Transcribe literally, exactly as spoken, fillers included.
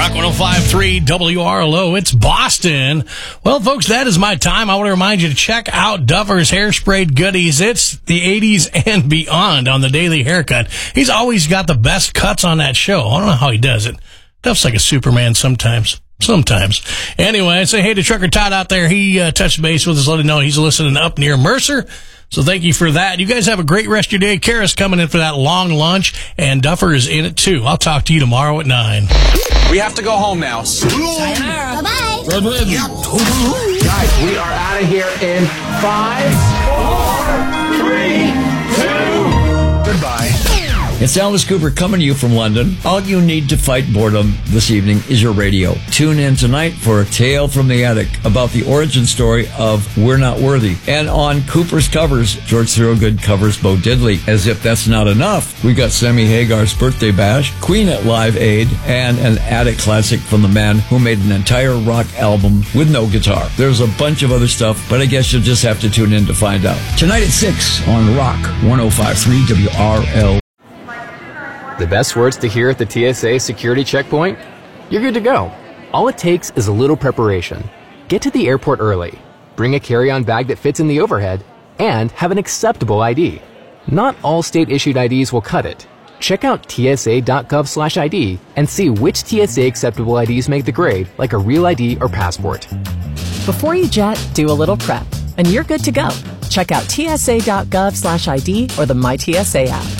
Rock one oh five point three W R L O. It's Boston. Well, folks, that is my time. I want to remind you to check out Duffer's Hairsprayed Goodies. It's the eighties and beyond on the Daily Haircut. He's always got the best cuts on that show. I don't know how he does it. Duff's like a Superman sometimes. Sometimes. Anyway, I say hey to Trucker Todd out there. He uh, touched base with us, let him know he's listening up near Mercer. So thank you for that. You guys have a great rest of your day. Kara's coming in for that long lunch, and Duffer is in it too. I'll talk to you tomorrow at nine. We have to go home now. Sayonara. Bye-bye. Guys, we are out of here in five, four, three, two, goodbye. It's Alice Cooper coming to you from London. All you need to fight boredom this evening is your radio. Tune in tonight for A Tale from the Attic about the origin story of We're Not Worthy. And on Cooper's covers, George Thorogood covers Bo Diddley. As if that's not enough, we got Sammy Hagar's Birthday Bash, Queen at Live Aid, and an Attic classic from the man who made an entire rock album with no guitar. There's a bunch of other stuff, but I guess you'll just have to tune in to find out. Tonight at six on Rock one oh five point three W R L. The best words to hear at the T S A security checkpoint? You're good to go. All it takes is a little preparation. Get to the airport early, bring a carry-on bag that fits in the overhead, and have an acceptable I D. Not all state-issued I Ds will cut it. Check out T S A dot gov slash I D and see which T S A acceptable I Ds make the grade, like a real I D or passport. Before you jet, do a little prep, and you're good to go. Check out T S A dot gov slash I D or the My T S A app.